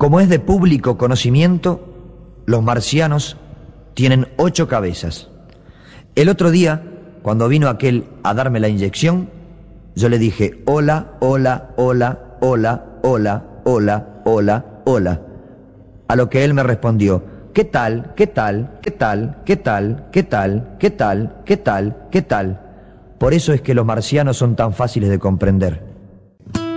Como es de público conocimiento, los marcianos tienen 8 cabezas. El otro día, cuando vino aquel a darme la inyección, yo le dije, hola, hola, hola, hola, hola, hola, hola, hola. A lo que él me respondió, ¿qué tal, qué tal, qué tal, qué tal, qué tal, qué tal, qué tal, qué tal? Por eso es que los marcianos son tan fáciles de comprender.